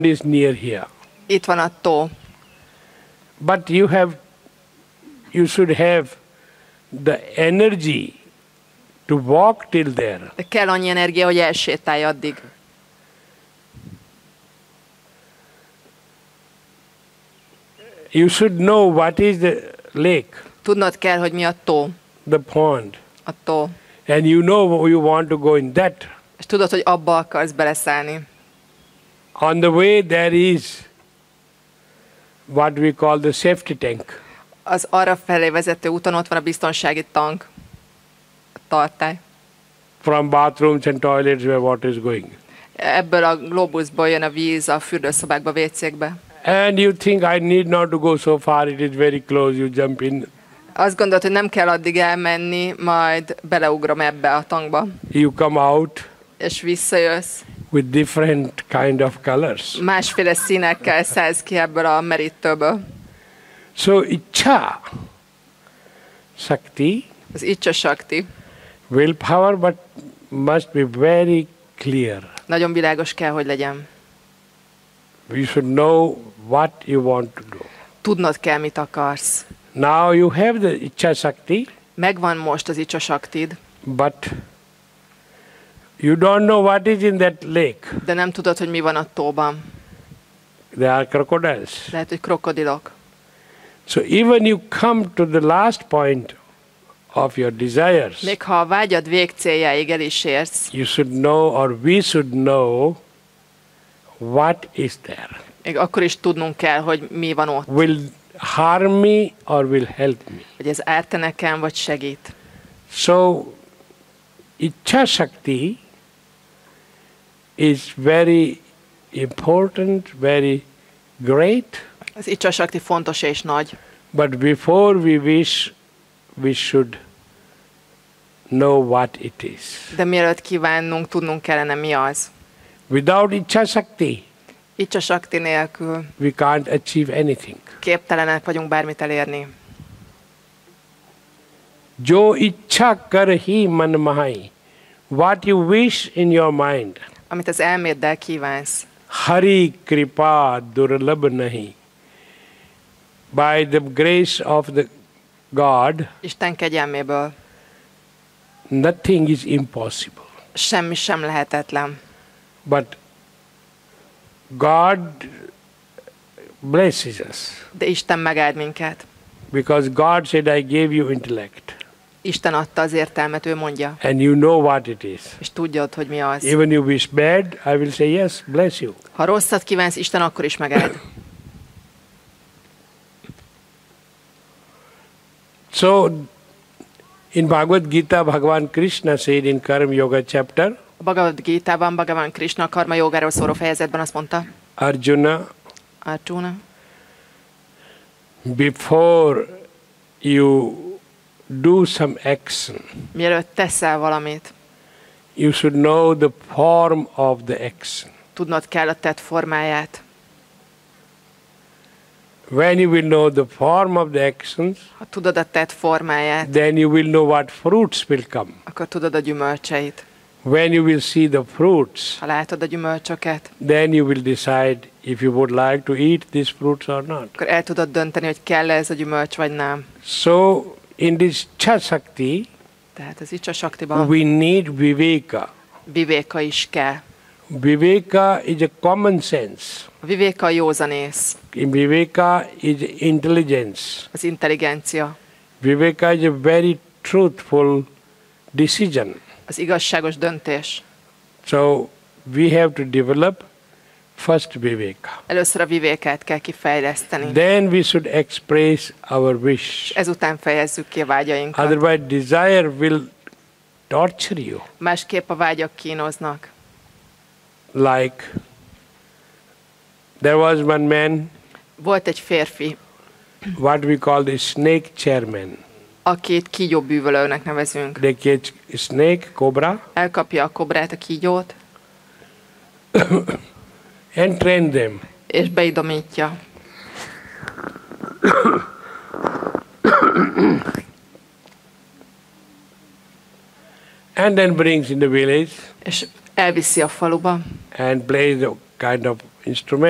is near here. Itt van a tó. But you should have the energy to walk till there. De kell annyi energia, hogy elsétálj addig. You should know what is the lake, Tudnod kell, hogy mi a tó. the pond. A tó. And you know you want to go in that. És tudod, hogy abba akarsz beleszállni. On the way there is what we call the safety tank. Az arra felé vezető úton ott van a biztonsági tank. A tartály. From bathrooms and toilets where water is going. Ebből a globusból jön a víz a fürdőszobákba, WC-kbe. And you think I need not to go so far, it is very close, you jump in. Azt gondolod, hogy nem kell addig elmenni, majd beleugrom ebbe a tankba. You come out És visszajössz. with different kind of colors. Másféle színekkel szállsz ki ebből a merítőből. So Ichcha Shakti, Az Icsa Sakti. willpower, but must be very clear. Nagyon világos kell, hogy legyen. You should know what you want to do. Tudnod kell, mit akarsz. Now you have the Ichcha Shakti, Megvan most az Icsa Saktid, but you don't know what is in that lake. de nem tudod, hogy mi van a tóban. There are crocodiles. Lehet, hogy krokodilok. So even you come to the last point of your desires, Még ha a vágyad végcéljáig el is érsz, you should know, or we should know, what is there. még akkor is tudnunk kell, hogy mi van ott. Will harm me or will help me. Hogy ez árt nekem, vagy segít. So Ichcha Shakti is very important, very great, Az Icsa Sakti fontos és nagy, but before we wish, we should know what it is. de mielőtt kívánnunk, tudnunk kellene, mi az. Without Ichcha Shakti, Icsa Sakti nélkül we can't achieve anything. képtelenek vagyunk bármit elérni. Jo ichcha karhi man mahai. What you wish in your mind. Amit az elméddel kívánsz. Hari kripa durlabh nahi. By the grace of the God, Isten kegyelméből nothing is impossible. semmi sem lehetetlen. But God blesses us. De Isten megáld minket. Because God said, I gave you intellect. Isten adta az értelmet, ő mondja. And you know what it is. És tudjad, hogy mi az. Even you wish bad, I will say yes, bless you. Ha rosszat kívánsz, Isten akkor is megáld. So, in Bhagavad Gita, Bhagavan Krishna said in Karma Yoga chapter, A Bhagavad Gita-ban, Bhagavan Krishna a karma jogáról szóló fejezetben azt mondta, Arjuna, Arjuna, before you do some action, mielőtt teszel valamit, you should know the form of the action. tudnod kell a tett formáját. When you will know the form of the actions, Ha tudod a tett formáját, then you will know what fruits will come. akkor tudod a gyümölcseit. When you will see the fruits, Ha látod a gyümölcsöket, then you will decide if you would like to eat these fruits or not. akkor el tudod dönteni, hogy kell-e ez a gyümölcs, vagy nem. So, in this Ichcha Shakti, Tehát az Icsa Saktiban we need viveka. vivéka is kell. Viveka is a common sense. A vivéka a józanész, Viveka is intelligence. az intelligencia, Viveka is a very truthful decision. az igazságos döntés. So we have to develop first viveka. Először a vivékát kell kifejleszteni. Then we should express our wish. Ezután fejezzük ki a vágyainkat. Otherwise desire will torture you. Másképp a vágyak kínoznak. Like there was one man, Volt egy férfi, what we call the snake chairman. akit kígyóbűvölőnek nevezünk. They catch snake, cobra, Elkapja a kobrát, a kígyót, and train them. és beidomítja. And then brings in the village És elviszi a faluba, and plays a kind of instrument.